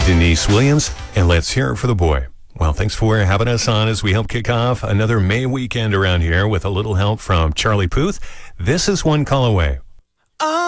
Denise Williams, and let's hear it for the boy. Well, thanks for having us on as we help kick off another May weekend around here with a little help from Charlie Puth. This is One Call Away.